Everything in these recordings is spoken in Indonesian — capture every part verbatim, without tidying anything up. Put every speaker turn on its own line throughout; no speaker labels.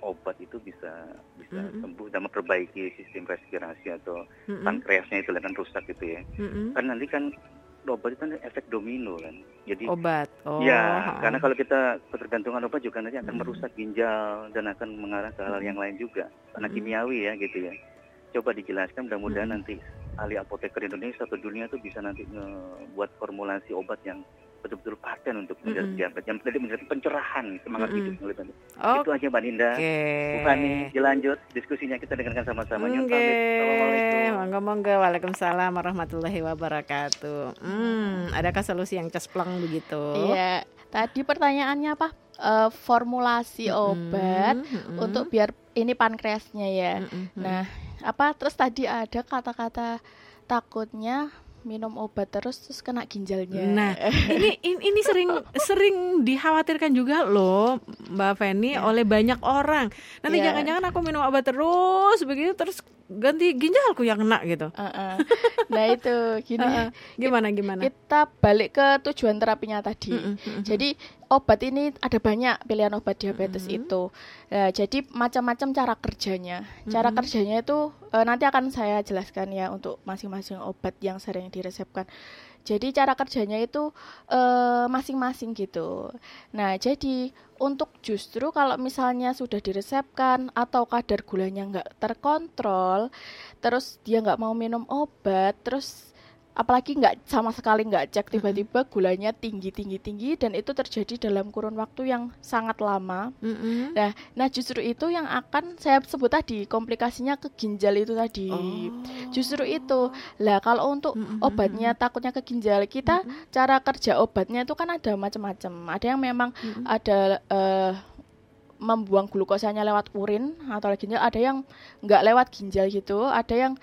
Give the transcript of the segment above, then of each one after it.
obat itu bisa bisa
Mm-mm.
sembuh dan memperbaiki sistem respirasi atau
Mm-mm.
pankreasnya itu kan rusak gitu ya.
Mm-mm.
Kan nanti kan obat itu kan efek domino kan. Jadi
Obat. Oh.
ya,
ha.
karena kalau kita ketergantungan obat juga nanti akan
Mm-mm.
merusak ginjal dan akan mengarah ke hal yang lain juga. Karena
Mm-mm.
kimiawi ya gitu ya. Coba dijelaskan, mudah-mudahan
Mm-mm.
nanti ahli apoteker Indonesia atau dunia tuh bisa nanti membuat formulasi obat yang betul-betul paten untuk menjadi
Mm-mm.
diabetes, yang menjadi menjadi pencerahan semangat
Mm-mm.
hidup mulai tadi.
Oke.
Itu aja Mbak Ninda. Bu Fani, dilanjut diskusinya, kita dengarkan sama-sama. Nyun
Oke,
pamit. Assalamualaikum.
monggo-monggo. Waalaikumsalam warahmatullahi wabarakatuh. Hmm, adakah solusi yang cespleng begitu?
Iya, tadi pertanyaannya apa? Eh, formulasi
Mm-mm.
obat
Mm-mm.
untuk biar ini pankreasnya ya.
Mm-mm.
Nah, apa terus tadi ada kata-kata takutnya minum obat terus terus kena ginjalnya.
Nah, ini ini, ini sering sering dikhawatirkan juga loh, Mbak Feni,
Ya.
oleh banyak orang. Nanti
Ya.
jangan-jangan aku minum obat terus begitu terus ganti ginjalku yang kena gitu.
Uh-uh. Nah itu gini,
Uh-uh. Gimana gimana?
kita balik ke tujuan terapinya tadi.
Mm-mm, mm-mm.
Jadi obat ini ada banyak pilihan obat diabetes
Mm-mm.
itu. Nah, jadi macam-macam cara kerjanya. Cara
Mm-mm.
kerjanya itu eh, nanti akan saya jelaskan ya untuk masing-masing obat yang sering diresepkan. Jadi cara kerjanya itu eh, masing-masing gitu. Nah, jadi untuk justru kalau misalnya sudah diresepkan atau kadar gulanya nggak terkontrol, terus dia nggak mau minum obat, terus apalagi nggak sama sekali nggak cek, tiba-tiba gulanya tinggi tinggi tinggi dan itu terjadi dalam kurun waktu yang sangat lama.
Mm-mm.
Nah, nah justru itu yang akan saya sebut tadi, komplikasinya ke ginjal itu tadi.
Oh.
Justru itu. Lah kalau untuk
Mm-mm.
obatnya takutnya ke ginjal, kita
Mm-mm.
cara kerja obatnya itu kan ada macam-macam. Ada yang memang
Mm-mm.
ada eh, membuang glukosanya lewat urin atau lewat ginjal, ada yang nggak lewat ginjal gitu, ada yang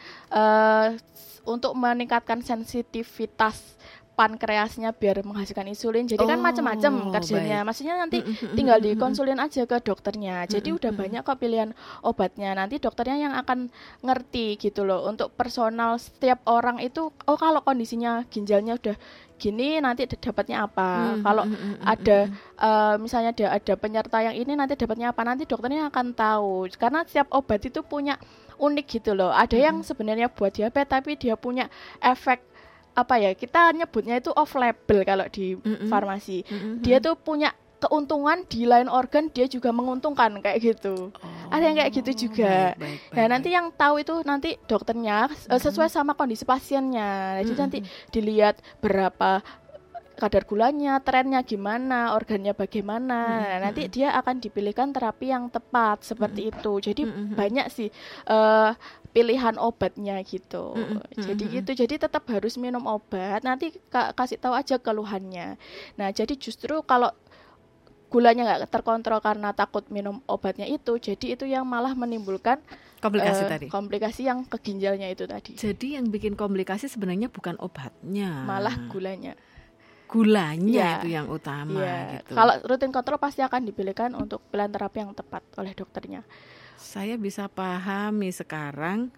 eh, untuk meningkatkan sensitivitas pankreasnya biar menghasilkan insulin. Jadi kan
Oh,
macam-macam kerjanya.
baik.
Maksudnya nanti
Mm-mm.
tinggal dikonsulin aja ke dokternya. Jadi
Mm-mm.
udah banyak kok pilihan obatnya. Nanti dokternya yang akan ngerti gitu loh. Untuk personal setiap orang itu, oh kalau kondisinya ginjalnya udah gini nanti d- dapatnya apa.
Mm,
Kalau
mm, mm, mm,
ada
mm,
eh, misalnya ada ada penyerta yang ini nanti dapatnya apa. Nanti dokternya akan tahu. Karena setiap obat itu punya unik gitu loh. Ada yang sebenarnya buat diabetes tapi dia punya efek apa ya, kita nyebutnya itu off label kalau di
Mm-mm.
farmasi.
Mm-mm.
Dia tuh punya keuntungan di lain organ, dia juga menguntungkan kayak gitu. Ada yang kayak gitu juga.
Baik, baik, baik,
Nah, nanti
baik.
yang tahu itu nanti dokternya eh, sesuai sama kondisi pasiennya. Jadi
Mm-mm.
nanti dilihat berapa kadar gulanya, trennya gimana, organnya bagaimana. Nah, nanti dia akan dipilihkan terapi yang tepat seperti itu. Jadi
Mm-mm.
banyak sih eh, pilihan obatnya gitu.
Mm-mm.
Jadi
Mm-mm.
gitu. Jadi tetap harus minum obat. Nanti ka- kasih tahu aja keluhannya. Nah, jadi justru kalau gulanya nggak terkontrol karena takut minum obatnya itu, jadi itu yang malah menimbulkan
Komplikasi
eh,
tadi.
komplikasi yang ke ginjalnya itu tadi.
Jadi yang bikin komplikasi sebenarnya bukan obatnya,
Malah gulanya.
gulanya
Iya.
itu yang utama
Iya.
gitu.
Kalau rutin kontrol pasti akan dipilihkan untuk pilihan terapi yang tepat oleh dokternya.
Saya bisa pahami sekarang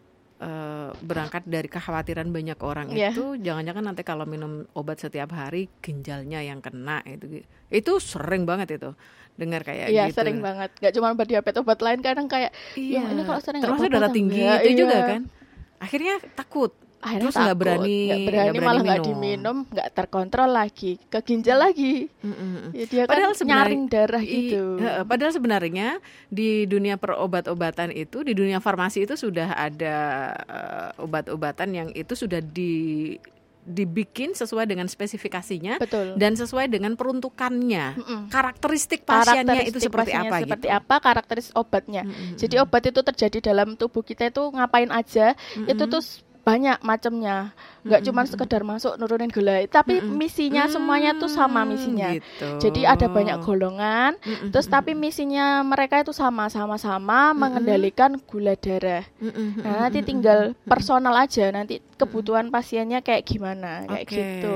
eh, berangkat dari kekhawatiran banyak orang
Iya.
itu, jangan-jangan nanti kalau minum obat setiap hari ginjalnya yang kena itu, itu sering banget itu dengar kayak
Iya,
gitu.
sering banget. Gak cuma obat diabetes, obat lain kadang kayak
Iya.
yang ini kalau sering nggak
termasuk
apa-apa,
darah tinggi
enggak.
itu
Iya.
juga kan. Akhirnya takut.
Akhirnya
Terus nggak
takut,
berani,
nggak berani,
nggak berani
malah nggak
minum.
diminum, nggak terkontrol lagi, ke ginjal lagi.
Mm-mm.
Ya, dia
Padahal
kan
sebenarnya-
nyaring darah
I-
gitu.
heeh, padahal sebenarnya di dunia perobat-obatan itu, di dunia farmasi itu sudah ada eh, obat-obatan yang itu sudah di dibikin sesuai dengan spesifikasinya
Betul.
dan sesuai dengan peruntukannya.
Mm-mm.
Karakteristik pasiennya itu
Karakteristik
seperti
pasiennya
apa
seperti
gitu.
apa, karakteristik obatnya.
Mm-mm.
Jadi obat itu terjadi dalam tubuh kita itu ngapain aja, itu tuh banyak macamnya. Nggak cuma sekedar masuk nurunin gula, tapi
Mm-mm.
misinya semuanya tuh sama misinya.
Gitu.
Jadi ada banyak golongan,
Mm-mm.
terus tapi misinya mereka itu sama, sama-sama mengendalikan gula darah.
Mm-mm.
Nah, nanti tinggal personal aja, nanti kebutuhan pasiennya kayak gimana, kayak
Oke.
gitu.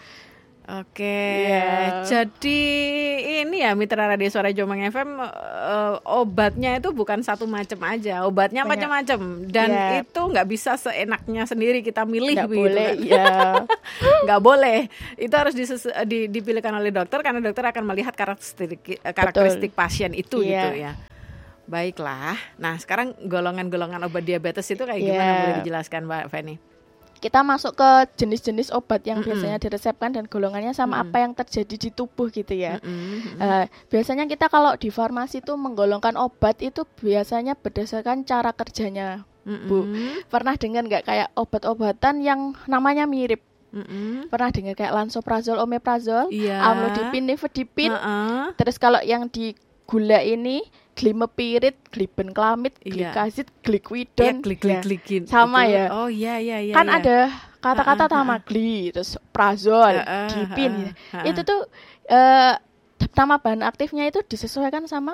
Oke,
Iya.
jadi ini ya Mitra Radio Suara Jombang F M, eh, obatnya itu bukan satu macam aja, obatnya
Banyak.
macam-macam dan
Iya.
itu nggak bisa seenaknya sendiri kita milih
Nggak
begitu
boleh,
kan.
ya.
Nggak boleh, itu harus disesu- di- dipilihkan oleh dokter karena dokter akan melihat karakteristik karakteristik pasien itu
Iya.
gitu ya. Baiklah. Nah, sekarang golongan-golongan obat diabetes itu kayak gimana?
Yeah.
Boleh dijelaskan, Mbak Feni?
Kita masuk ke jenis-jenis obat yang
Mm-mm.
biasanya diresepkan dan golongannya sama
Mm-mm.
apa yang terjadi di tubuh gitu ya.
Mm-mm.
Uh, biasanya kita kalau di farmasi itu menggolongkan obat itu biasanya berdasarkan cara kerjanya. Bu,
Mm-mm.
pernah dengar nggak kayak obat-obatan yang namanya mirip?
Mm-mm.
Pernah dengar kayak lansoprazol, omeprazol,
Iya.
amlodipin, nifedipin.
Uh-uh.
Terus kalau yang di gula ini glimepirid, glibenclamid,
Iya.
glikazid,
Ya,
glikwidon.
klik-klik-klikin.
Sama
Itu.
ya.
Oh iya iya iya.
Kan
iya.
ada kata-kata
Ha-ha,
sama gli, terus prazol,
Ha-ha,
dipin.
ha-ha, ha-ha.
Itu tuh eh, nama bahan aktifnya itu disesuaikan sama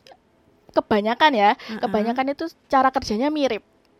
kebanyakan ya.
Ha-ha.
Kebanyakan itu cara kerjanya mirip.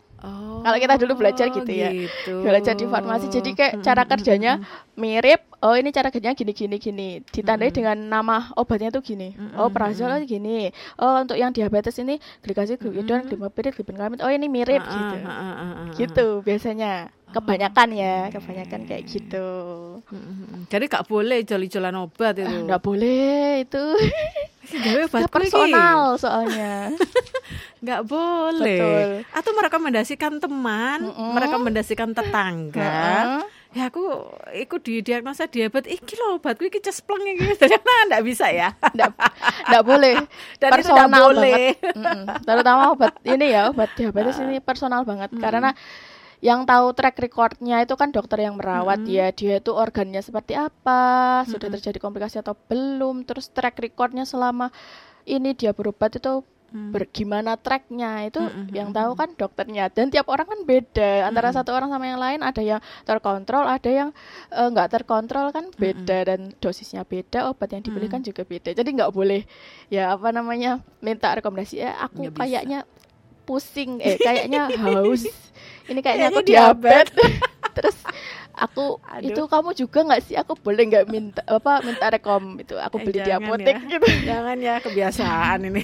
Oh,
Kalau kita dulu belajar gitu ya.
gitu.
Belajar di farmasi, jadi kayak cara kerjanya mirip. Oh ini cara kerjanya gini gini gini. Ditandai
Mm-mm.
dengan nama obatnya tuh gini.
Mm-mm.
Oh prazol oh, gini. Oh untuk yang diabetes ini glikazid, glukidon, glimepirid, glibenclamid. Oh ini mirip
Ha-ha,
gitu.
ha-ha, ha-ha.
Gitu biasanya. Kebanyakan ya, kebanyakan kayak gitu.
Mm-mm. Jadi gak boleh joli-jolan obat itu.
Nggak boleh itu.
Gawe obat kuwi iki.
Personal soalnya.
Nggak boleh.
Betul.
Atau merekomendasikan teman,
Mm-mm.
merekomendasikan tetangga.
Heeh.
Ya aku ikut di diagnosa diabetes, iki lho obatku iki cespleng iki. Ternyata enggak bisa ya.
Nggak, nggak boleh.
Dan itu
Personal
nggak boleh.
banget. Mm-mm. Terutama obat ini ya, obat diabetes ini personal banget. Karena yang tahu track recordnya itu kan dokter yang merawat
Mm-mm.
ya. Dia itu organnya seperti apa, sudah
Mm-mm.
terjadi komplikasi atau belum. Terus track recordnya selama ini dia berobat itu
Mm.
ber- gimana tracknya itu
Mm-mm.
yang tahu kan dokternya. Dan tiap orang kan beda antara
Mm-mm.
satu orang sama yang lain. Ada yang terkontrol, ada yang eh, nggak terkontrol kan beda. Dan dosisnya beda, obat yang diberikan juga beda. Jadi nggak boleh ya apa namanya minta rekomendasi. Eh, aku
Nggak bisa.
kayaknya pusing, eh kayaknya haus. Ini kayaknya aku
Kayaknya
diabetes. Terus aku
Aduh.
itu kamu juga nggak sih? Aku boleh nggak minta apa minta rekom itu? Aku
Eh,
beli di
jangan
apotek
ya.
gitu.
Jangan ya, kebiasaan ini.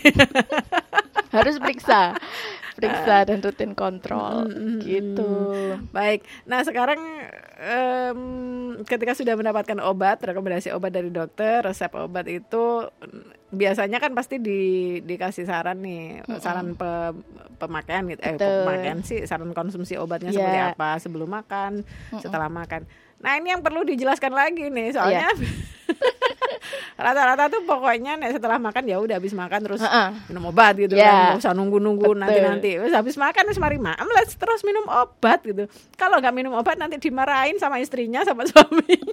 Harus periksa, periksa dan rutin kontrol
Mm-mm.
gitu.
Baik. Nah, sekarang em, ketika sudah mendapatkan obat, rekomendasi obat dari dokter, resep obat itu biasanya kan pasti di, dikasih saran nih,
Mm-mm.
saran pe, pemakaian gitu. Eh,
Betul.
pemakaian sih, saran konsumsi obatnya
Iya.
seperti apa sebelum makan,
Mm-mm.
setelah makan. Nah, ini yang perlu dijelaskan lagi nih, soalnya
Iya.
rata-rata tuh pokoknya nih setelah makan ya udah habis makan terus
Heeh.
minum obat gitu
Ya.
kan, nggak usah nunggu-nunggu
Betul.
nanti-nanti. Terus habis makan terus mari makan, let's terus minum obat gitu. Kalau nggak minum obat nanti dimarahin sama istrinya, sama suaminya.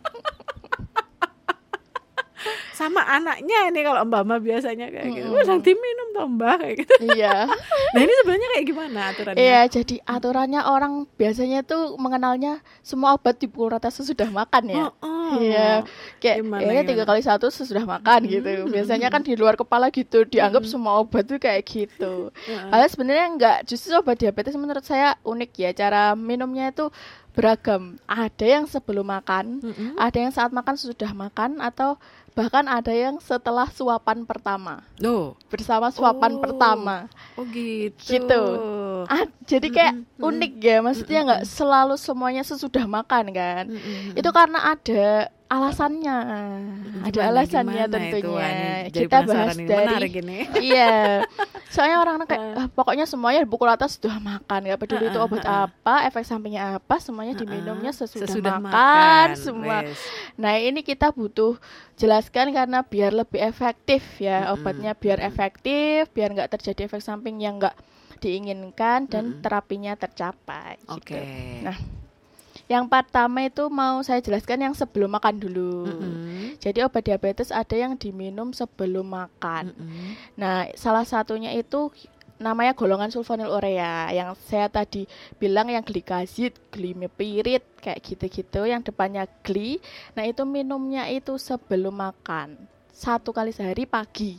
Sama anaknya ini kalau mbak-mbak biasanya kayak gitu.
Mm-mm.
Wah, nanti minum toh mbak kayak gitu.
Iya.
Nah, ini sebenarnya kayak gimana aturannya?
Iya, jadi aturannya orang biasanya tuh mengenalnya semua obat dipukul rata sesudah makan ya.
Oh, oh.
Iya, kayak
Gimana,
ini tiga
gimana?
kali satu sesudah makan gitu. Biasanya kan di luar kepala gitu dianggap semua obat tuh kayak gitu.
Heeh.
Padahal sebenarnya enggak. Justru obat diabetes menurut saya unik ya. Cara minumnya itu beragam. Ada yang sebelum makan,
Mm-mm.
ada yang saat makan sudah makan, atau bahkan ada yang setelah suapan pertama.
Loh,
Bersama suapan
Oh.
pertama.
oh gitu.
Gitu. Ah, jadi kayak
Mm-mm.
unik ya. Maksudnya nggak selalu semuanya sesudah makan kan.
Mm-mm.
Itu karena ada alasannya. Ada
Gimana,
alasannya
gimana itu?
tentunya.
Wah, ini jadi
Kita bahas
penasaran ini.
dari
Menarik ini.
Iya. Soalnya orang kayak ah, pokoknya semuanya dipukul atas sudah makan, nggak peduli itu
Ah, ah,
obat
ah, ah.
apa, efek sampingnya apa, semuanya diminumnya sesudah,
Sesudah
makan, semua.
Wes.
Nah, ini kita butuh jelaskan karena biar lebih efektif ya,
Mm-mm.
obatnya biar efektif, biar nggak terjadi efek samping yang nggak diinginkan dan
Mm-mm.
terapinya tercapai.
Oke.
Gitu. Nah, yang pertama itu mau saya jelaskan yang sebelum makan dulu.
Mm-mm.
Jadi obat diabetes ada yang diminum sebelum makan.
Mm-mm.
Nah, salah satunya itu namanya golongan sulfonylurea yang saya tadi bilang yang glikazid, glimepirid kayak gitu-gitu yang depannya gli. Nah, itu minumnya itu sebelum makan. Satu kali sehari pagi.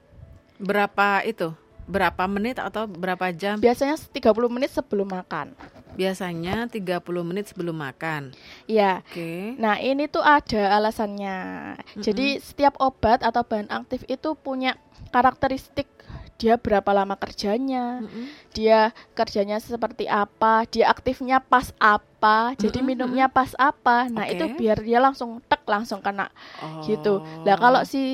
Berapa itu? Berapa menit atau berapa jam?
Biasanya tiga puluh menit sebelum makan.
Biasanya tiga puluh menit sebelum makan.
Ya.
Oke.
Nah, ini tuh ada alasannya. Jadi setiap obat atau bahan aktif itu punya karakteristik dia berapa lama kerjanya,
Mm-mm.
dia kerjanya seperti apa, dia aktifnya pas apa, jadi
Mm-mm.
minumnya pas apa. Nah,
Oke.
itu biar dia langsung tek langsung kena
Oh.
gitu. Lah kalau si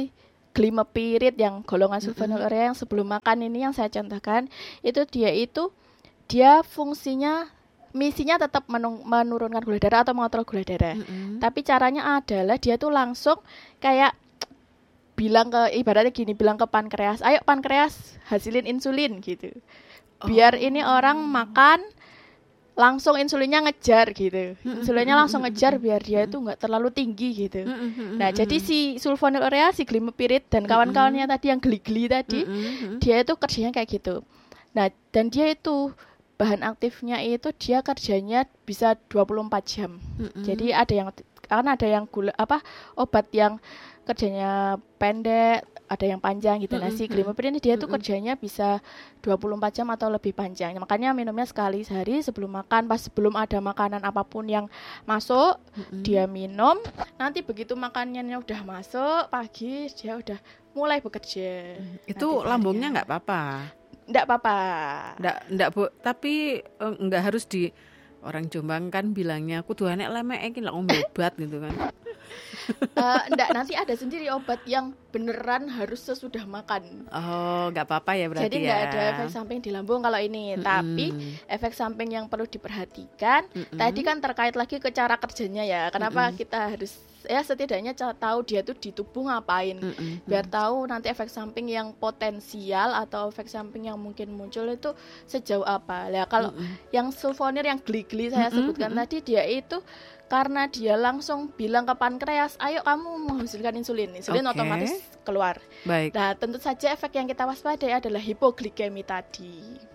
glimepirid yang golongan sulfonylurea yang sebelum makan ini yang saya contohkan, itu dia itu dia fungsinya misinya tetap menung, menurunkan gula darah atau mengontrol gula darah. Mm-hmm. Tapi caranya adalah dia tuh langsung kayak bilang ke ibaratnya gini, bilang ke pankreas, ayo pankreas hasilin insulin gitu. Biar oh. ini orang makan langsung insulinnya ngejar gitu. Insulinnya langsung ngejar biar dia itu enggak terlalu tinggi gitu. Nah, jadi si sulfonylurea, si glimepirid dan kawan-kawannya tadi yang geli-geli tadi, dia itu kerjanya kayak gitu. Nah, dan dia itu bahan aktifnya itu dia kerjanya bisa dua puluh empat jam. Jadi ada yang kan ada yang gula apa obat yang kerjanya pendek, ada yang panjang gitu. Mm-hmm. Nah, si glimepirid ini dia tuh mm-hmm. kerjanya bisa dua puluh empat jam atau lebih panjang. Makanya minumnya sekali sehari sebelum makan, pas sebelum ada makanan apapun yang masuk, mm-hmm. dia minum. Nanti begitu makanannya udah masuk pagi, dia udah mulai bekerja.
Itu lambungnya enggak apa-apa.
Enggak apa-apa.
Enggak enggak Bu, tapi enggak harus di orang Jombang kan bilangnya aku tuh anek lemek iki lek ngombe obat gitu kan.
uh, enggak, nanti ada sendiri obat yang beneran harus sesudah makan.
Oh, enggak apa-apa ya berarti.
Jadi
ya.
Jadi enggak ada efek samping di lambung kalau ini. Mm-hmm. Tapi efek samping yang perlu diperhatikan mm-hmm. tadi kan terkait lagi ke cara kerjanya ya. Kenapa mm-hmm. kita harus ya setidaknya tahu dia tuh di tubuh ngapain. Mm-hmm. Biar tahu nanti efek samping yang potensial atau efek samping yang mungkin muncul itu sejauh apa. Lah kalau mm-hmm. yang sulfonir yang geli-geli saya mm-hmm. sebutkan mm-hmm. tadi dia itu karena dia langsung bilang ke pankreas, ayo kamu menghasilkan insulin, insulin okay. otomatis keluar.
Baik.
Nah, tentu saja efek yang kita waspadai adalah hipoglikemi tadi.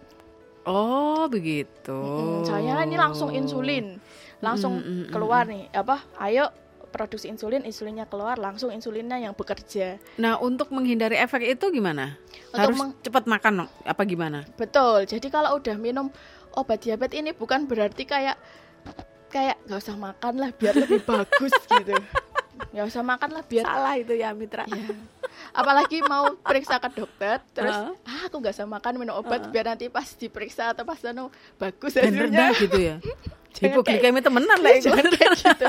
Oh, begitu.
Mm-hmm. Saya ini langsung insulin, langsung mm-hmm. keluar nih, apa? Ayo produksi insulin, insulinnya keluar, langsung insulinnya yang bekerja.
Nah, untuk menghindari efek itu gimana? Untuk Harus meng- cepat makan, apa gimana?
Betul. Jadi kalau udah minum obat diabetes ini bukan berarti kayak kayak nggak usah makan lah biar lebih bagus gitu, nggak usah makan lah biar
salah itu ya Mitra
ya. Apalagi mau periksa ke dokter terus uh. ah aku nggak usah makan minum obat uh. biar nanti pas diperiksa atau pas anu bagus hasilnya
gitu ya. Hipoglikemi temenan lah itu
kayak gitu.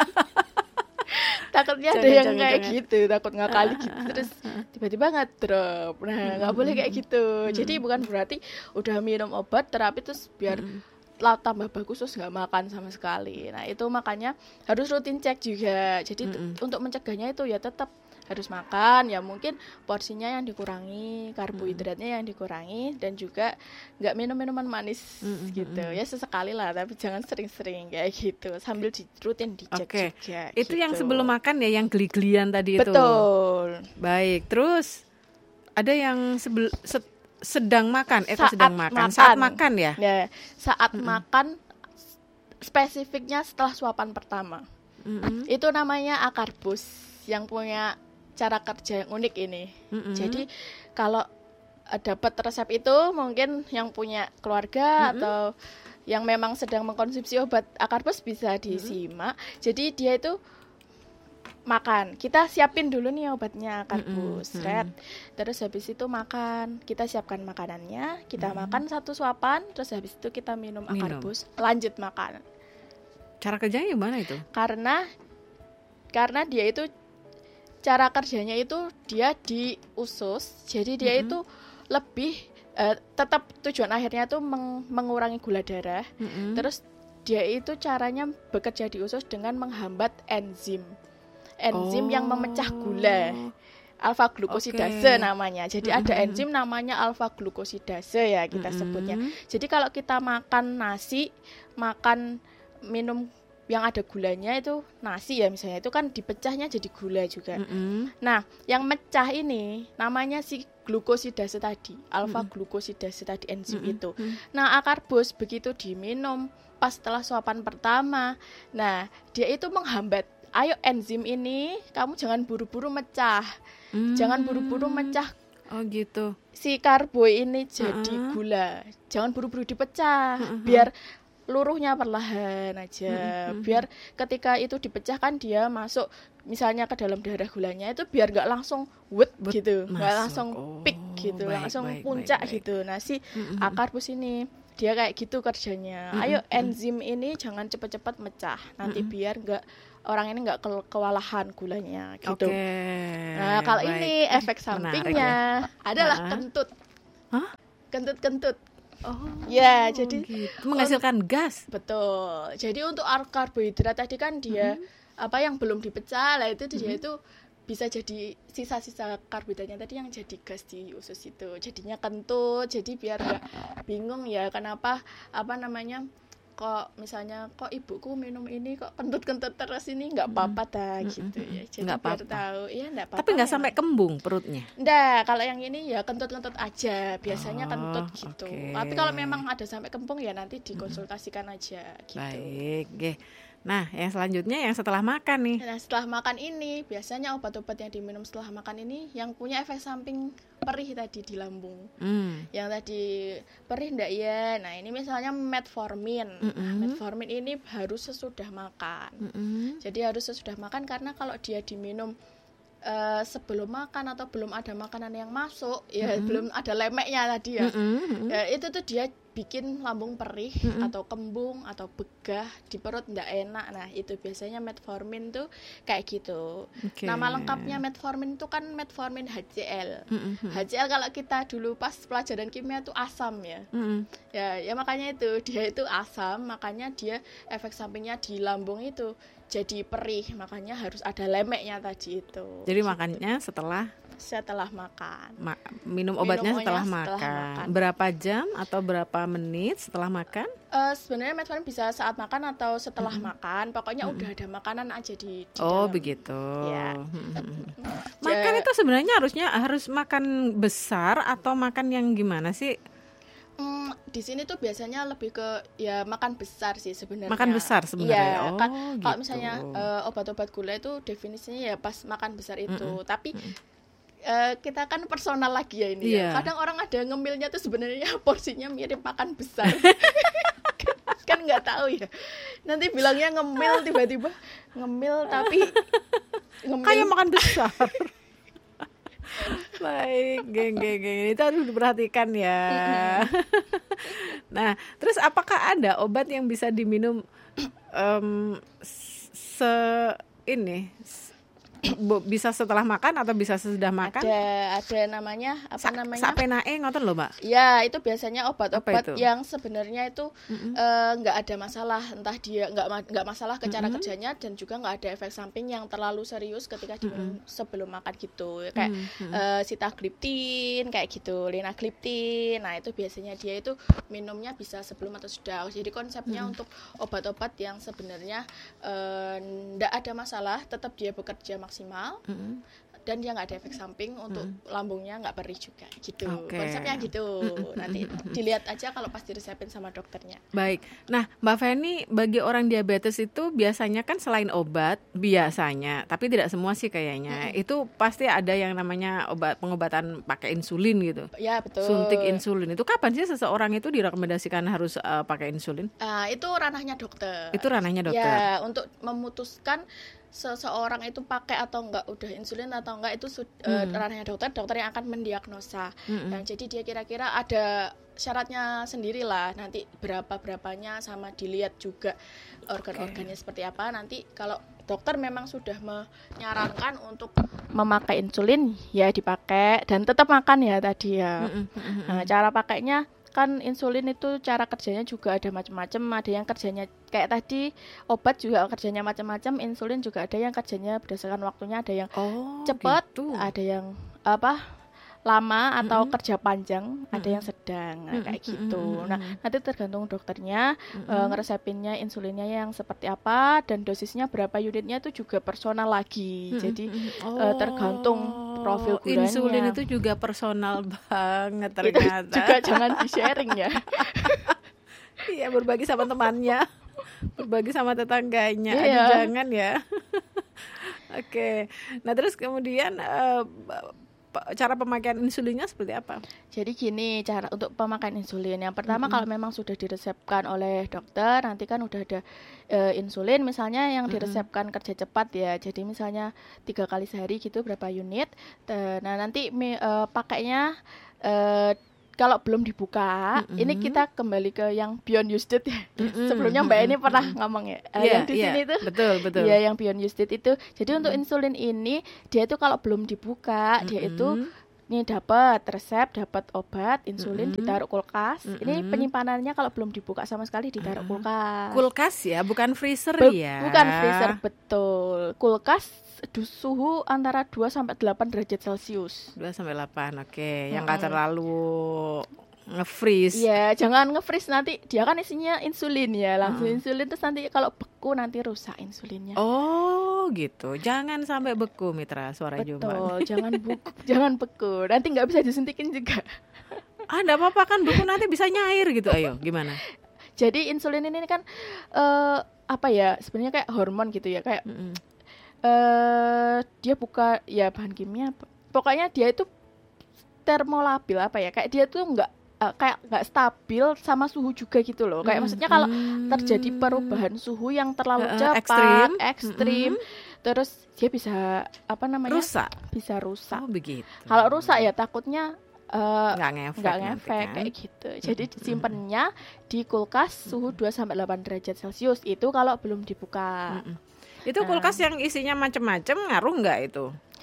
Takutnya jangan, ada yang jangan, kayak jangan. gitu, takut ngakali uh, gitu terus tiba-tiba ngedrop. Nah nggak boleh kayak gitu. Jadi bukan berarti udah minum obat terapi terus biar lah tambah bagus terus nggak makan sama sekali. Nah itu makanya harus rutin cek juga. Jadi t- untuk mencegahnya itu ya tetap harus makan, ya mungkin porsinya yang dikurangi, karbohidratnya yang dikurangi, dan juga nggak minum minuman manis mm-hmm. gitu. Ya sesekali lah, tapi jangan sering-sering kayak gitu. Sambil di, rutin dicek
okay.
juga.
Itu
gitu.
yang sebelum makan ya, yang geli-gelian tadi itu.
Betul.
Baik, terus ada yang sebel set, sedang makan, eh
saat
sedang makan,
makan.
saat makan ya?
Ya, saat mm-hmm. makan spesifiknya setelah suapan pertama. Mm-hmm. Itu namanya akarbus yang punya cara kerja yang unik ini. Mm-hmm. Jadi kalau dapat resep itu mungkin yang punya keluarga mm-hmm. atau yang memang sedang mengkonsumsi obat akarbus bisa disimak. Mm-hmm. Jadi dia itu makan, kita siapin dulu nih obatnya akarbus, mm-hmm. red. Terus habis itu makan, kita siapkan makanannya, kita mm-hmm. makan satu suapan, terus habis itu kita minum, minum akarbus, lanjut makan.
Cara kerjanya gimana itu?
Karena karena dia itu cara kerjanya itu dia di usus, jadi dia mm-hmm. itu lebih uh, tetap tujuan akhirnya tuh meng- mengurangi gula darah. Mm-hmm. Terus dia itu caranya bekerja di usus dengan menghambat enzim. Enzim oh. yang memecah gula, alfa glukosidase okay. namanya. Jadi mm-hmm. ada enzim namanya alfa glukosidase ya kita mm-hmm. sebutnya. Jadi kalau kita makan nasi, makan minum yang ada gulanya itu nasi ya misalnya, itu kan dipecahnya jadi gula juga. Mm-hmm. Nah, yang mecah ini namanya si glukosidase tadi, alfa mm-hmm. glukosidase tadi enzim mm-hmm. itu. Nah, akarbus begitu diminum pas setelah suapan pertama, nah dia itu menghambat. Ayo enzim ini kamu jangan buru-buru mecah, hmm. jangan buru-buru mecah.
Oh gitu.
Si karbo ini jadi uh-huh. gula, jangan buru-buru dipecah, uh-huh. biar luruhnya perlahan aja. Uh-huh. Biar ketika itu dipecahkan dia masuk, misalnya ke dalam darah gulanya itu biar nggak langsung wet Bet- gitu, nggak langsung oh, peak gitu, baik, langsung baik, puncak baik, baik. gitu. Nah si uh-huh. akarbus ini dia kayak gitu kerjanya.
Mm-mm.
Ayo enzim ini jangan cepat-cepat mecah, nanti
Mm-mm.
biar nggak orang ini nggak ke- kewalahan gulanya gitu.
Oke.
Nah kalau
baik.
ini efek
Menarik
sampingnya adalah
Ah.
kentut.
Hah?
Kentut-kentut.
Oh,
Ya, jadi
gitu. Menghasilkan gas.
betul. Jadi untuk ar- karbohidrat tadi kan dia apa yang belum dipecah lah itu dia itu bisa jadi sisa-sisa karbohidratnya tadi yang jadi gas di usus itu. Jadinya kentut. Jadi biar nggak bingung ya kenapa apa namanya kok misalnya kok ibuku minum ini kok kentut-kentut terus ini nggak apa-apa dah gitu ya. Jadi
Nggak
biar
apa-apa.
tahu ya nggak apa-apa.
Tapi nggak
memang.
sampai kembung perutnya.
Nggak, kalau yang ini ya kentut-kentut aja, biasanya
Oh,
kentut gitu.
oke.
Tapi kalau memang ada sampai kembung ya nanti dikonsultasikan aja gitu.
Baik, oke. Nah, yang selanjutnya yang setelah makan nih.
Nah, setelah makan ini biasanya obat-obat yang diminum setelah makan ini yang punya efek samping perih tadi di lambung.
Hmm.
Yang tadi perih enggak ya? Nah, ini misalnya metformin. Nah,
Mm-mm.
metformin ini harus sesudah makan.
Mm-mm.
Jadi harus sesudah makan karena kalau dia diminum eh, sebelum makan atau belum ada makanan yang masuk, ya
Mm-mm.
belum ada lemeknya tadi ya.
Mm-mm.
Ya, itu tuh dia bikin lambung perih
Mm-mm.
atau kembung atau begah di perut ndak enak. Nah, itu biasanya metformin tuh kayak gitu.
Oke.
Nama lengkapnya metformin itu kan metformin H C L.
Mm-mm.
H C L kalau kita dulu pas pelajaran kimia itu asam ya.
Mm-mm.
Ya, ya makanya itu dia itu asam, makanya dia efek sampingnya di lambung itu jadi perih, makanya harus ada lemeknya tadi itu.
Jadi makannya setelah
Setelah makan.
ma- minum obatnya
Minum
setelah,
obatnya setelah
makan.
makan.
Berapa jam atau berapa menit setelah makan?
Eh, sebenarnya metformin bisa saat makan atau setelah makan, pokoknya udah ada makanan aja di, di
Oh,
dalam.
begitu.
Ya.
Mm-mm.
Ja-
Makan itu sebenarnya harusnya harus makan besar atau makan yang gimana sih?
Hmm, di sini tuh biasanya lebih ke ya makan besar sih sebenarnya.
Makan besar sebenarnya.
Iya,
Oh,
kan, kalau
gitu.
misalnya eh, obat-obat gula itu definisinya ya pas makan besar itu.
Mm-mm.
Tapi eh, kita kan personal lagi ya ini
Iya.
ya. Kadang orang ada ngemilnya tuh sebenarnya porsinya mirip makan besar. Kan nggak tahu ya. Nanti bilangnya ngemil tiba-tiba ngemil tapi ngemil
Kayak makan besar. Baik, geng, geng, geng. Itu harus diperhatikan ya. Nah, terus apakah ada obat yang bisa diminum em, se ini s- bu- bisa setelah makan atau bisa sesudah makan?
ada ada namanya apa
Sa-
namanya?
Sapenae ngoten lho, Mbak.
Ya, itu biasanya
Apa
obat-obat
itu?
yang sebenarnya itu eh, nggak ada masalah, entah dia nggak ma- nggak masalah ke cara kerjanya dan juga nggak ada efek samping yang terlalu serius ketika diminum sebelum makan gitu. Kayak eh, sitagliptin, kayak gitu, linagliptin. Nah, itu biasanya dia itu minumnya bisa sebelum atau sudah. Jadi konsepnya untuk obat-obat yang sebenarnya eh, nggak ada masalah, tetap dia bekerja maksimal.
Mm-mm.
Dan dia nggak ada efek samping untuk lambungnya nggak perih juga gitu.
Oke.
Konsepnya gitu. Nanti dilihat aja kalau pas diresepin sama dokternya.
Baik. Nah, Mbak Feni, bagi orang diabetes itu biasanya kan selain obat, biasanya, tapi tidak semua sih kayaknya. Itu pasti ada yang namanya obat pengobatan pakai insulin gitu.
Ya betul.
Suntik insulin. Itu kapan sih seseorang itu direkomendasikan harus uh, pakai insulin?
Ah, itu ranahnya dokter.
Itu ranahnya dokter.
Ya, untuk memutuskan seseorang itu pakai atau enggak udah insulin atau enggak itu sud- eh, ranahnya dokter. Dokter yang akan mendiagnosa.
Mm-mm.
Dan jadi dia kira-kira ada syaratnya sendiri lah. Nanti berapa-berapanya sama dilihat juga organ-organnya seperti apa. Nanti kalau dokter memang sudah menyarankan untuk memakai insulin ya dipakai dan tetap makan ya tadi ya. Nah, cara pakainya kan insulin itu cara kerjanya juga ada macam-macam, ada yang kerjanya kayak tadi obat juga kerjanya macam-macam, insulin juga ada yang kerjanya berdasarkan waktunya, ada yang
Oh,
cepat,
gitu.
ada yang apa lama atau kerja panjang, ada yang sedang, nah, kayak gitu. Nah, nanti tergantung dokternya eh, ngeresepinnya insulinnya yang seperti apa dan dosisnya berapa unitnya itu juga personal lagi. Jadi eh, tergantung profil gulanya.
Insulin itu juga personal banget
Itu
ternyata.
juga jangan di-sharing ya.
Iya, berbagi sama temannya, berbagi sama tetangganya. Aduh,
Iya.
jangan ya. Oke. Nah, terus kemudian eh, p- cara pemakaian insulinnya seperti apa?
Jadi gini cara untuk pemakaian insulin. Yang pertama kalau memang sudah diresepkan oleh dokter, nanti kan udah ada e, insulin misalnya yang diresepkan kerja cepat ya. Jadi misalnya tiga kali sehari gitu berapa unit. Te- Nah nanti mi- e, pakainya e, kalau belum dibuka,
Mm-mm.
ini kita kembali ke yang Beyond Used ya.
Mm-mm.
Sebelumnya Mbak ini pernah
Mm-mm.
ngomong ya, eh,
Iya,
yang di
iya,
sini tuh.
betul betul.
Iya, yang Beyond Used itu. Jadi untuk insulin ini dia itu kalau belum dibuka, dia itu
Mm-mm.
nih dapat resep, dapat obat insulin,
Mm-mm.
ditaruh kulkas. Ini
Mm-mm.
penyimpanannya kalau belum dibuka sama sekali ditaruh
Ah.
kulkas.
Kulkas ya, bukan freezer
Be-
ya.
Bukan freezer, betul. Kulkas du- suhu antara dua sampai delapan derajat Celcius.
dua sampai delapan, oke. Yang nggak
Mm-mm.
terlalu nge-freeze.
Iya, jangan nge-freeze, nanti dia kan isinya insulin ya, langsung
Mm.
insulin terus nanti kalau beku nanti rusak insulinnya.
Oh gitu, jangan sampai beku Mitra Suara Jumat.
Betul, jangan beku, jangan beku. Nanti nggak bisa disuntikin juga.
Ah nggak apa-apa kan beku nanti bisa nyair gitu, ayo gimana?
Jadi insulin ini kan eh, apa ya? Sebenarnya kayak hormon gitu ya, kayak
Mm-mm.
eh dia buka ya bahan kimia. Pokoknya dia itu termolabil apa ya? Kayak dia tuh nggak eh, kayak nggak stabil sama suhu juga gitu loh. Kayak
Mm-mm.
maksudnya kalau
Mm.
terjadi perubahan suhu yang terlalu
Eh, eh,
cepat,
ekstrim.
ekstrim, terus dia bisa apa namanya?
Rusak.
Bisa rusak.
Oh begitu.
Kalau rusak ya takutnya eh,
nggak ngefek,
nggak
nanti
ngefek
kan.
kayak gitu. Jadi disimpannya di kulkas suhu dua sampai delapan derajat Celcius. Itu kalau belum dibuka.
Mm-mm. Itu kulkas yang isinya macem-macem ngaruh nggak itu?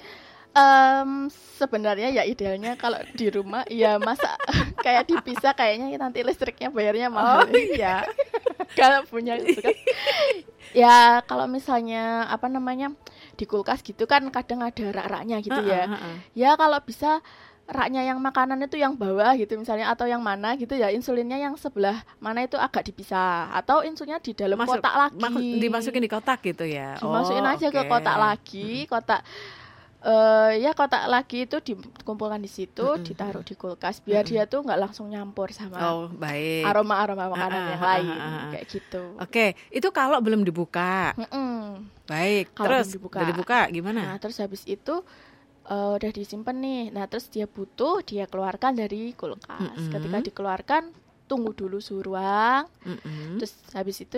Em, sebenarnya ya idealnya kalau di rumah ya masa kayak dipisah, kayaknya nanti listriknya bayarnya mahal.
Oh iya.
Kalau punya kulkas. Ya kalau misalnya apa namanya di kulkas gitu kan kadang ada rak-raknya gitu ya.
Uh-uh, uh-uh.
Ya kalau bisa raknya yang makanan itu yang bawah gitu misalnya, atau yang mana gitu ya, insulinnya yang sebelah mana itu agak dipisah, atau insulinnya di dalam
Masuk-
kotak lagi.
mak- dimasukin di kotak gitu ya.
Dimasukin
Oh,
aja ke
oke.
kotak lagi, kotak eh ya kotak lagi itu dikumpulkan di situ,
Mm-mm.
ditaruh di kulkas biar
Mm-mm.
dia tuh nggak langsung nyampur sama
Oh baik.
aroma-aroma makanan
Ah,
yang
ah,
lain
ah, ah, ah.
kayak gitu.
Oke, itu kalau belum dibuka.
Mm-mm.
Baik.
Kalau
Terus
belum dibuka.
udah dibuka gimana?
Nah, terus habis itu eh, udah disimpan nih. Nah, terus dia butuh, dia keluarkan dari kulkas.
Mm-mm.
Ketika dikeluarkan, tunggu dulu suhu ruang.
Mm-mm.
Terus habis itu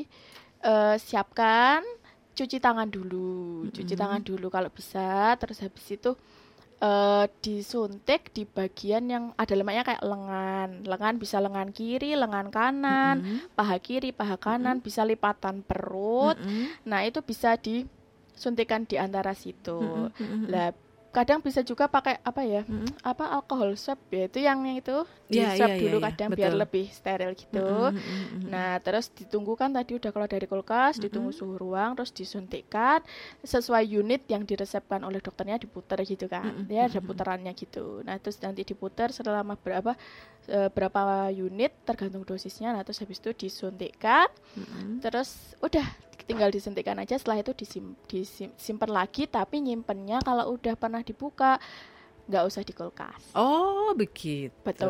disiapkan, cuci tangan dulu. Cuci
Mm-mm.
tangan dulu kalau bisa. Terus habis itu eh, disuntik di bagian yang ada lemaknya kayak lengan. Lengan bisa lengan kiri, lengan kanan,
Mm-mm.
paha kiri, paha kanan, bisa lipatan perut.
Mm-mm.
Nah, itu bisa disuntikan di antara situ.
Mm-mm. Mm-mm.
Lah, kadang bisa juga pakai apa ya?
Mm-mm.
Apa alkohol swab ya, itu yang itu di
Iya,
swab
iya,
dulu
iya, iya.
kadang biar
Betul.
lebih steril gitu.
Mm-mm. Mm-mm.
Nah, terus ditunggu kan tadi udah keluar dari kulkas, ditunggu
Mm-mm.
suhu ruang, terus disuntikkan sesuai unit yang diresepkan oleh dokternya, diputar gitu kan.
Mm-mm.
Ya ada
Mm-mm.
putarannya gitu. Nah, terus nanti diputar selama berapa eh, berapa unit tergantung dosisnya. Nah, terus habis itu disuntikkan,
Mm-mm.
terus udah tinggal disuntikkan aja. Setelah itu disim, disimpan lagi, tapi nyimpennya kalau udah pernah dibuka nggak usah di kulkas.
Oh begitu.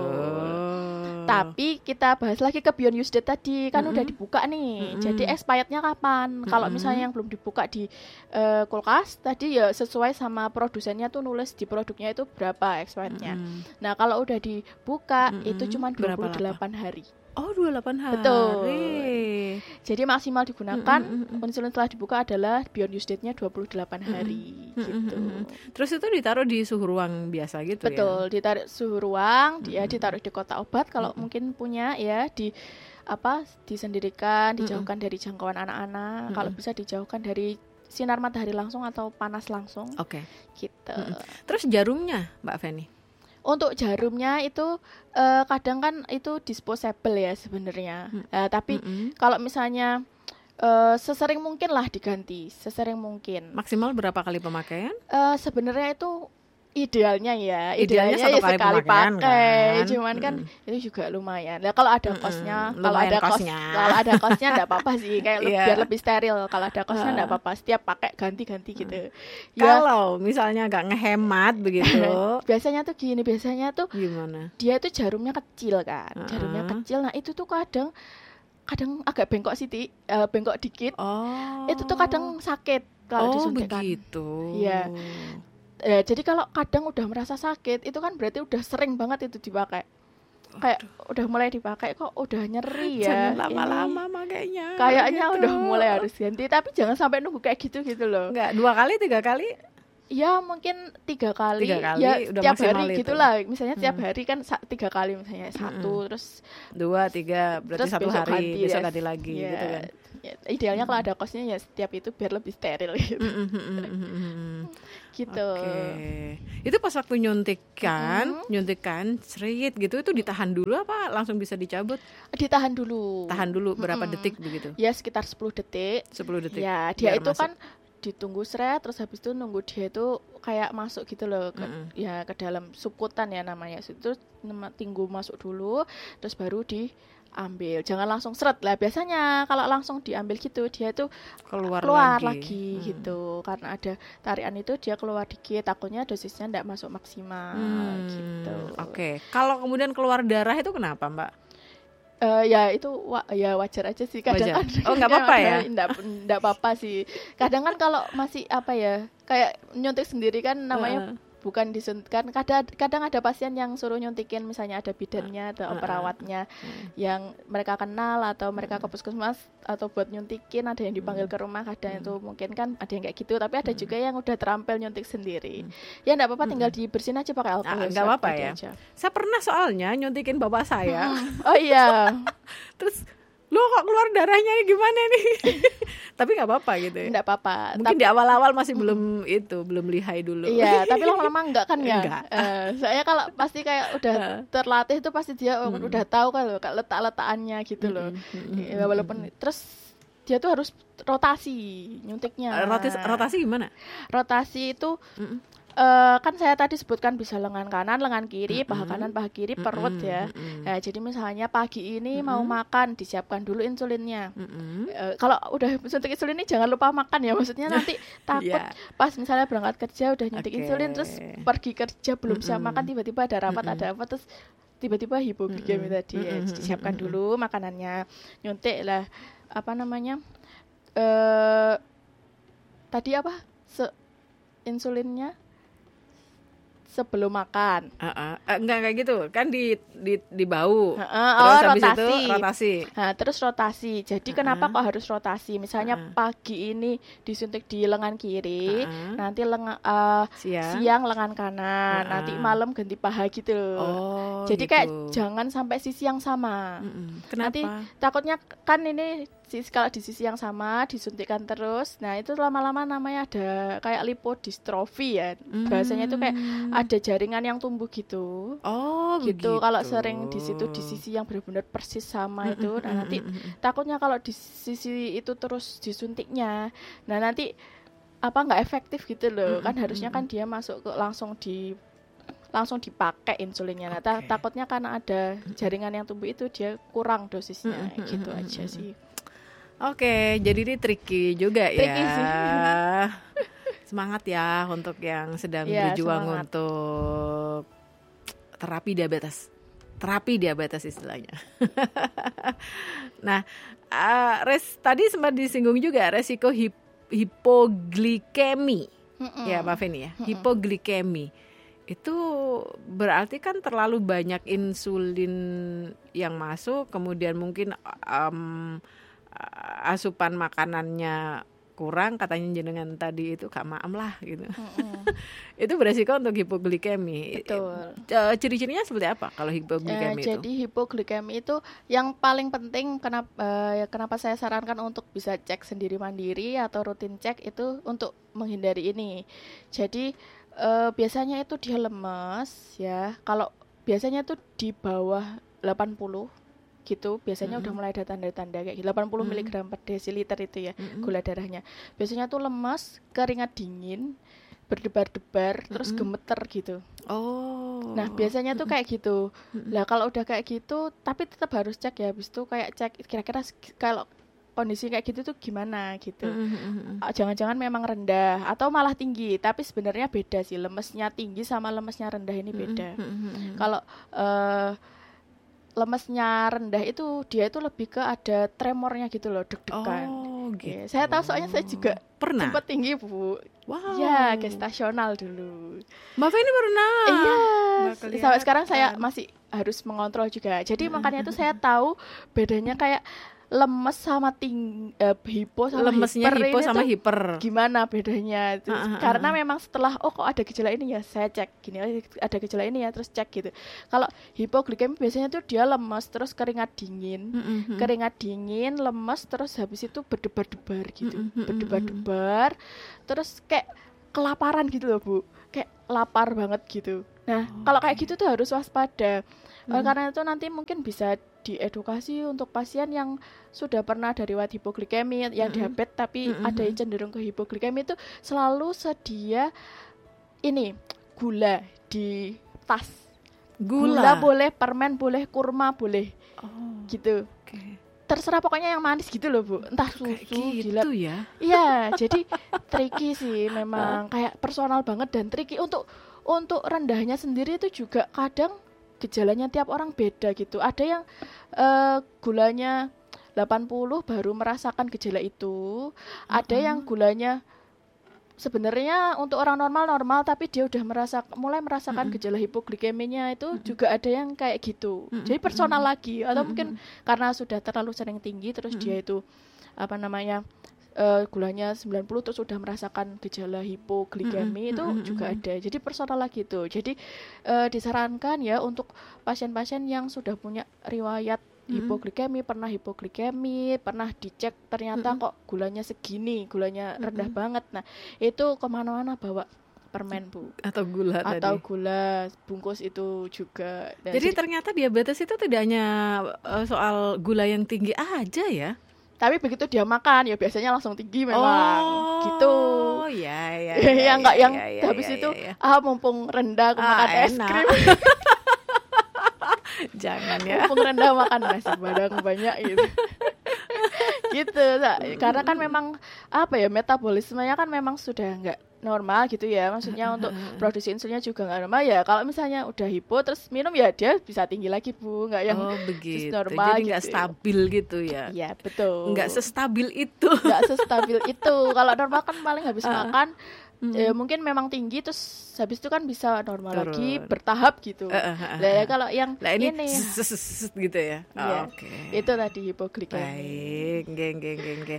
Betul. Tapi kita bahas lagi ke Beyond Used tadi, kan
Mm-mm.
udah dibuka nih.
Mm-mm.
Jadi expirednya kapan? Kalau
Mm-mm.
misalnya yang belum dibuka di eh, kulkas tadi ya sesuai sama produsennya tuh nulis di produknya itu berapa expirednya.
Mm-mm.
Nah, kalau udah dibuka
Mm-mm.
itu cuma
Berapa
dua puluh delapan hari.
Oh dua puluh delapan hari.
Betul. Jadi maksimal digunakan
Mm-mm.
insulin setelah dibuka adalah Beyond Used nya dua puluh delapan hari
Mm-mm.
gitu.
Mm-mm. Terus itu ditaruh di suhu ruang biasa gitu ya?
Betul, ditaruh suhu ruang, dia
Mm-mm.
ditaruh di kotak obat kalau
Mm-mm.
mungkin punya ya, di apa disendirikan,
Mm-mm.
dijauhkan dari jangkauan anak-anak. Kalau
Mm-mm.
bisa dijauhkan dari sinar matahari langsung atau panas langsung
Oke.
gitu.
Mm-mm. Terus jarumnya Mbak Feni?
Untuk jarumnya itu eh, kadang kan itu disposable ya sebenarnya.
Mm.
Eh, tapi
Mm-mm.
kalau misalnya eh, sesering mungkin lah diganti, sesering mungkin.
Maksimal berapa kali pemakaian?
Eh, sebenarnya itu idealnya ya,
Idealnya
idealnya,
satu
ya
kali
sekali
pemakaian,
pakai.
kan?
Cuman kan
Mm.
itu juga lumayan. Nah, kalau ada
Mm-mm.
kosnya, kalau
Lumayan
ada kos,
kosnya.
kalau ada kosnya enggak apa-apa sih, kayak le-
Iya.
biar lebih steril. Kalau ada kosnya enggak
Ah.
apa-apa, setiap pakai ganti-ganti gitu. Ya,
Kalau misalnya nggak ngehemat begitu,
biasanya tuh gini, biasanya tuh
gimana?
dia tuh jarumnya kecil kan, jarumnya
Uh-uh.
kecil. Nah, itu tuh kadang kadang agak bengkok sih, eh, bengkok dikit.
Oh.
Itu tuh kadang sakit kalau
Oh
disuntikkan.
begitu.
Iya. Eh, jadi kalau kadang udah merasa sakit, itu kan berarti udah sering banget itu dipakai. Kayak udah mulai dipakai kok udah nyeri ya.
Jangan lama-lama makanya.
Ini kayaknya
gitu.
udah mulai harus ganti, tapi jangan sampai nunggu kayak gitu gitu loh.
Enggak, dua kali, tiga kali?
Ya mungkin tiga kali,
Tiga kali
ya
udah
tiap
maksimal
hari
itu.
gitulah. Misalnya tiap
Hmm.
hari kan sa- tiga kali misalnya satu, terus
Dua, tiga, berarti
terus
satu
besok
hari,
ganti,
besok
ya.
ganti lagi
Ya,
gitu kan.
ya, idealnya kalau ada kosnya ya setiap itu biar lebih steril gitu.
Mm, mm, mm, mm, mm, mm.
Gitu.
Oke. Itu pas waktu nyuntikan,
Mm-mm.
nyuntikan, cerit gitu, itu ditahan dulu apa langsung bisa dicabut?
Ditahan dulu.
Tahan dulu berapa
Mm-mm.
detik begitu?
Ya sekitar sepuluh detik.
sepuluh detik.
Ya, dia
biar
itu
masuk.
kan ditunggu seret, terus habis itu nunggu dia itu kayak masuk gitu loh ke,
Mm-mm.
ya ke dalam sukutan ya namanya. Itu nema- tunggu masuk dulu, terus baru diambil. Jangan langsung seret lah. Biasanya kalau langsung diambil gitu dia itu
keluar,
keluar
lagi,
lagi,
Hmm.
gitu. Karena ada tarian itu dia keluar dikit, takutnya dosisnya tidak masuk maksimal
Hmm,
gitu.
Oke. Kalau kemudian keluar darah itu kenapa, Mbak?
Eh, ya itu wa- ya wajar aja sih kadang
Wajar.
kan.
Oh, nggak apa-apa ya?
Enggak enggak apa-apa sih. Kadang kan kalau masih apa ya, kayak nyuntik sendiri kan namanya
Heeh.
bukan disuntikan. Kadang kadang ada pasien yang suruh nyuntikin, misalnya ada bidannya atau
Heeh.
perawatnya
Hmm.
yang mereka kenal atau mereka ke puskesmas atau buat nyuntikin, ada yang dipanggil ke rumah, kadang itu mungkin kan ada yang kayak gitu, tapi ada juga yang udah terampil nyuntik sendiri. Ya enggak apa-apa, tinggal dibersihin aja pakai alkohol.
Ah, nggak
swab
apa-apa
tadi
ya.
aja.
Saya pernah soalnya nyuntikin bapak saya.
Oh iya.
Terus lo kok keluar darahnya ini gimana nih? Tapi nggak apa-apa gitu ya.
Enggak apa-apa.
Mungkin di awal-awal masih belum itu, belum lihai dulu.
Iya, tapi lama-lama enggak kan ya?
Enggak.
Eh, saya kalau pasti kayak udah terlatih itu pasti dia oh, udah tahu kan loh, kayak letak-letakannya gitu loh. Ya, walaupun terus dia tuh harus rotasi nyuntiknya.
Rotasi, rotasi gimana?
Rotasi itu
Mm-mm.
eh, kan saya tadi sebutkan bisa lengan kanan, lengan kiri, paha
Mm-mm.
kanan, paha kiri, perut
Mm-mm,
ya.
mm-mm.
Nah, jadi misalnya pagi ini mau makan, disiapkan dulu insulinnya.
Mm-mm.
Eh, kalau udah suntik insulin ini jangan lupa makan ya, maksudnya nanti takut
Iya.
pas misalnya berangkat kerja udah nyuntik
Oke.
insulin terus pergi kerja belum siap
Mm-mm.
makan, tiba-tiba ada rapat
Mm-mm.
ada apa terus tiba-tiba hipoglikemi
Mm-mm.
tadi ya.
Mm-mm.
Jadi siapkan
Mm-mm.
dulu makanannya, nyuntik lah apa namanya eh tadi apa se insulinnya sebelum makan.
Uh-uh. Eh, enggak kayak gitu kan di di di bau.
Heeh,
Terus
oh,
habis itu
rotasi.
rotasi.
Nah, terus rotasi. Jadi kenapa kok harus rotasi? Misalnya
Uh-uh.
pagi ini disuntik di lengan kiri,
Uh-uh.
nanti lengan eh,
Siang.
siang lengan kanan,
Uh-uh.
nanti malam ganti paha gitu loh.
Oh,
Jadi
gitu.
kayak jangan sampai sisi yang sama.
Mm-mm. Kenapa?
Nanti takutnya kan ini sis- kalau di sisi yang sama disuntikkan terus, nah itu lama-lama namanya ada kayak lipodystrofi ya. Bahasanya itu kayak ada jaringan yang tumbuh gitu.
Oh,
Gitu
begitu.
kalau sering di situ di sisi yang benar-benar persis sama itu, nah nanti
Mm-mm.
takutnya kalau di sisi itu terus disuntiknya, nah nanti apa nggak efektif gitu loh. Kan harusnya kan dia masuk ke langsung di langsung dipakai insulinnya. Nah, ta-
Oke.
takutnya karena ada jaringan yang tumbuh itu dia kurang dosisnya.
Mm-mm.
Gitu aja sih.
Oke, jadi ini tricky juga
Tricky
ya.
sih.
Semangat ya untuk yang sedang
Iya,
berjuang
semangat.
untuk terapi diabetes. Terapi diabetes istilahnya. Nah, uh, res tadi sempat disinggung juga resiko hip- hipoglikemi.
Mm-mm.
Ya, Mbak Feni ya. Hipoglikemi. Itu berarti kan terlalu banyak insulin yang masuk, kemudian mungkin um, asupan makanannya kurang, katanya jenengan tadi itu Kak Maem lah gitu. Itu beresiko untuk hipoglikemi.
Betul.
E, ciri-cirinya seperti apa kalau
Eh,
hipoglikemi itu?
jadi hipoglikemi itu yang paling penting kenapa eh, ya kenapa saya sarankan untuk bisa cek sendiri mandiri atau rutin cek itu untuk menghindari ini. Jadi eh, biasanya itu dia lemes ya. Kalau biasanya tuh di bawah delapan puluh gitu, biasanya udah mulai ada tanda-tanda kayak gitu. delapan puluh miligram per desiliter itu ya gula darahnya. Biasanya tuh lemes, keringat dingin, berdebar-debar, terus gemeter gitu.
Oh.
Nah, biasanya tuh kayak gitu. Lah kalau udah kayak gitu, tapi tetap harus cek ya. Habis itu kayak cek kira-kira kalau kondisi kayak gitu tuh gimana gitu. Ah, jangan-jangan memang rendah atau malah tinggi, tapi sebenarnya beda sih. Lemesnya tinggi sama lemesnya rendah ini beda. Kalau eh, lemesnya rendah itu dia itu lebih ke ada tremornya gitu loh, deg-degan.
Oh,
Oke,
gitu.
saya tahu soalnya saya juga
Pernah?
sempat tinggi, Bu.
Wow.
Ya, gestasional dulu.
Mbak Feni pernah.
Iya,
Nggak kelihatan.
sampai sekarang saya masih harus mengontrol juga. Jadi makanya itu saya tahu bedanya kayak lemes sama ting uh, hipo sama
lemesnya
hiper
hipo
ini
sama
tuh
hiper.
Gimana bedanya? Terus,
Uh, uh, uh,
karena
uh.
memang setelah oh kok ada gejala ini ya saya cek gini, oh, ada gejala ini ya terus cek gitu. Kalau hipoglikemi biasanya tuh dia lemes terus keringat dingin,
Mm-mm.
keringat dingin, lemes terus habis itu berdebar-debar gitu,
Mm-mm.
berdebar-debar, terus kayak kelaparan gitu loh Bu, kayak lapar banget gitu. Nah
Oh,
kalau kayak
oke.
gitu tuh harus waspada. Oleh
Mm.
karena itu nanti mungkin bisa diedukasi untuk pasien yang sudah pernah dari riwayat hipoglikemi, yang
Mm-mm.
diabetes tapi
Mm-mm.
ada yang cenderung ke hipoglikemi itu selalu sedia ini gula di tas.
Gula.
Gula boleh, permen boleh, kurma boleh,
Oh,
gitu.
oke.
Terserah pokoknya yang manis gitu loh Bu. Entah
Kayak
susu,
gitu
gila.
ya.
Iya, jadi tricky sih memang kayak personal banget dan tricky untuk untuk rendahnya sendiri itu juga kadang gejalanya tiap orang beda gitu. Ada yang uh, gulanya delapan puluh baru merasakan gejala itu. Ada yang gulanya sebenarnya untuk orang normal normal tapi dia udah merasa mulai merasakan
Mm-mm.
gejala hipoglikeminya itu
Mm-mm.
juga ada yang kayak gitu.
Mm-mm.
Jadi personal
Mm-mm.
lagi atau
Mm-mm.
mungkin karena sudah terlalu sering tinggi terus
Mm-mm.
dia itu apa namanya uh, gulanya sembilan puluh terus sudah merasakan gejala hipoglikemi
Mm-mm.
itu
Mm-mm.
juga ada. Jadi personal lagi tuh. Jadi uh, disarankan ya untuk pasien-pasien yang sudah punya riwayat
Mm-mm.
hipoglikemi, pernah hipoglikemi, pernah dicek ternyata
Mm-mm.
kok gulanya segini, gulanya rendah
Mm-mm.
banget. Nah itu kemana-mana bawa permen Bu,
Atau gula
atau
tadi.
gula bungkus itu juga. Dan
Jadi
jadi-
ternyata diabetes itu tidak hanya eh, soal gula yang tinggi aja ya.
tapi begitu dia makan ya biasanya langsung tinggi memang
Oh,
gitu.
ya, ya,
Ya, nggak yang
ya, ya,
habis
ya,
itu
ya, ya.
ah mumpung rendah aku
Ah,
makan es
enak.
krim,
Jangan ya.
mumpung rendah makan nasi padang banyak gitu. Gitu, nah, karena kan memang apa ya metabolismenya kan memang sudah nggak normal gitu ya, maksudnya untuk produksi insulinnya juga nggak normal ya. Kalau misalnya udah hipo terus minum ya dia bisa tinggi lagi Bu, nggak yang
Oh begitu.
normal
Jadi nggak
gitu.
stabil gitu ya.
Ya betul.
Nggak sestabil itu.
Nggak sestabil itu. Kalau normal kan paling habis
Ah.
makan
Mm.
eh, mungkin memang tinggi terus habis itu kan bisa normal
Turun.
lagi bertahap gitu.
Eh, eh, eh,
Nah,
eh.
kalau yang
Lah ini,
ini
ses- ses- ses- gitu ya.
Iya.
Oke.
itu tadi hipoglikemi.
Baik, geng, geng, geng, geng.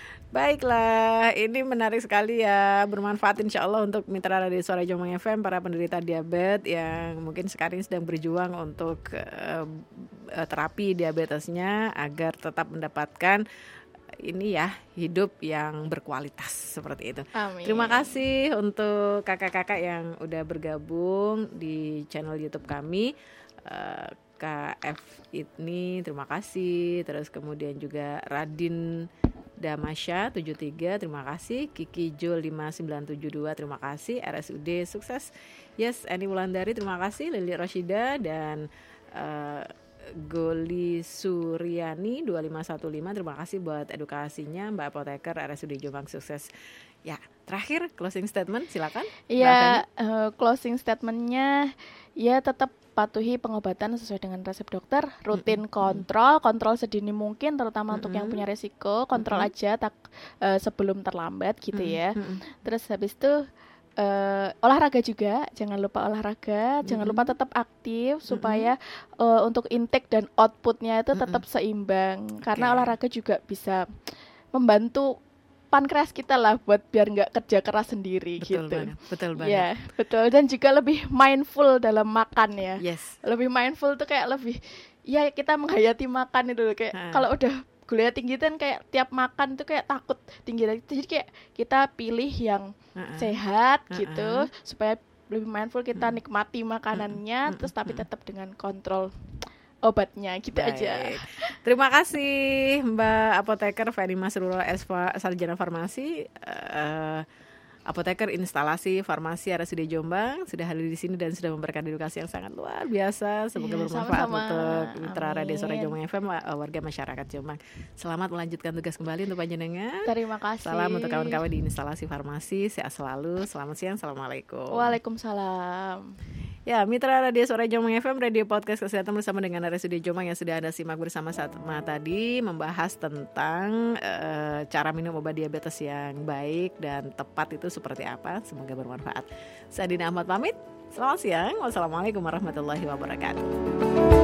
Baiklah, ini menarik sekali ya, bermanfaat insya Allah untuk mitra radio Suara Jombang F M, para penderita diabetes yang mungkin sekarang sedang berjuang untuk uh, terapi diabetesnya agar tetap mendapatkan ini ya hidup yang berkualitas seperti itu.
Amin.
Terima kasih untuk kakak-kakak yang udah bergabung di channel YouTube kami. Uh, K F ini terima kasih. Terus kemudian juga Radin Damasya tujuh tiga terima kasih. Kiki Jo lima sembilan tujuh dua terima kasih. R S U D sukses. Yes, Eni Wulandari terima kasih. Lili Roshida dan uh, Goli Suryani dua lima satu lima terima kasih buat edukasinya. Mbak Apoteker R S U D Jombang sukses. Ya, terakhir closing statement silakan.
Ya, uh, closing statementnya ya tetap patuhi pengobatan sesuai dengan resep dokter, rutin
Mm-mm.
kontrol, kontrol sedini mungkin terutama
Mm-mm.
untuk yang punya resiko, kontrol
Mm-mm.
aja tak uh, sebelum terlambat gitu ya.
Mm-mm.
Terus habis itu uh, olahraga juga, jangan lupa olahraga,
Mm-mm.
jangan lupa tetap aktif supaya uh, untuk intake dan outputnya itu tetap
Mm-mm.
seimbang. Karena
Oke.
olahraga juga bisa membantu pankreas kita lah buat biar nggak kerja keras sendiri
Betul
gitu.
banget, betul banget.
Ya, betul. Dan juga lebih mindful dalam makan ya.
Yes.
Lebih mindful tuh kayak lebih, ya kita menghayati makan itu loh. Kayak
Ha.
kalau udah gula tinggi kan kayak tiap makan tuh kayak takut tinggi lagi. Jadi kayak kita pilih yang
Ha-ha.
sehat
Ha-ha.
gitu supaya lebih mindful kita
Mm.
nikmati makanannya,
Mm-mm.
terus tapi
Mm-mm.
tetap dengan kontrol obatnya gitu
Baik.
aja.
Terima kasih Mbak Apoteker Feni Masrura S. Sarjana Farmasi, uh, apoteker instalasi farmasi R S U D Jombang, sudah hadir di sini dan sudah memberikan edukasi yang sangat luar biasa. Semoga
Iya,
bermanfaat
sama-sama.
untuk mitra radio Suara
Amin.
Jombang F M, warga masyarakat Jombang. Selamat melanjutkan tugas kembali untuk panjenengan.
Terima kasih.
Salam untuk kawan-kawan di instalasi farmasi, sehat selalu. Selamat siang, assalamualaikum.
Waalaikumsalam.
Ya, mitra radio Suara Jombang F M, radio podcast kesehatan bersama dengan R S U D Jombang yang sudah Anda simak bersama sama tadi, membahas tentang uh, cara minum obat diabetes yang baik dan tepat itu seperti apa. Semoga bermanfaat. Saya Dina Ahmad pamit. Selamat siang. Wassalamualaikum warahmatullahi wabarakatuh.